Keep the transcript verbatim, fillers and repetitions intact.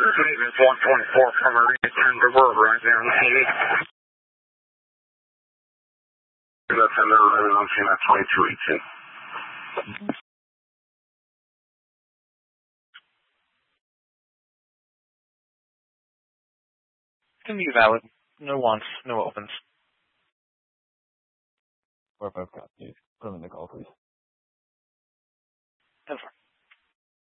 Maintenance one twenty-four from Marina ten to Word right there on the eighty. That's another running on C M F twenty-two eighteen. Can be valid. No wants, no opens. Four five copies. Put them in the call, please. ten four.